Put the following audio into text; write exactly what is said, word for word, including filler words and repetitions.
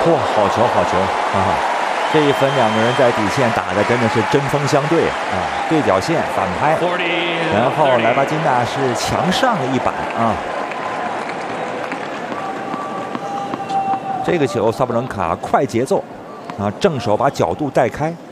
哇，好球好球啊！这一分两个人在底线打的真的是针锋相对啊，对角线反拍，然后莱巴金纳是强上了一板啊。这个球萨布伦卡快节奏啊，正手把角度带开。